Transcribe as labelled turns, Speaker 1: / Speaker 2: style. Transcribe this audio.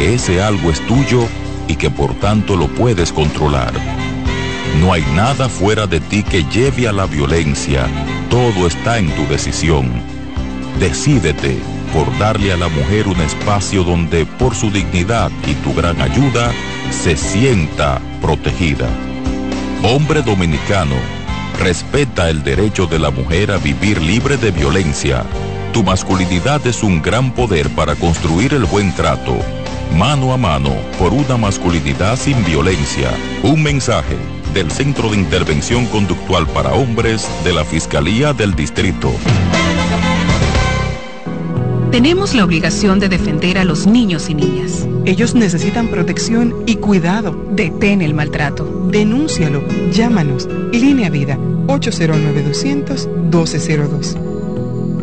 Speaker 1: que ese algo es tuyo y que por tanto lo puedes controlar. No hay nada fuera de ti que lleve a la violencia, todo está en tu decisión. Decídete por darle a la mujer un espacio donde, por su dignidad y tu gran ayuda, se sienta protegida. Hombre dominicano, respeta el derecho de la mujer a vivir libre de violencia. Tu masculinidad es un gran poder para construir el buen trato. Mano a mano por una masculinidad sin violencia. Un mensaje del Centro de Intervención Conductual para Hombres de la Fiscalía del Distrito.
Speaker 2: Tenemos la obligación de defender a los niños y niñas.
Speaker 3: Ellos necesitan protección y cuidado.
Speaker 2: Detén el maltrato.
Speaker 3: Denúncialo. Llámanos. Línea Vida, 809-200-1202.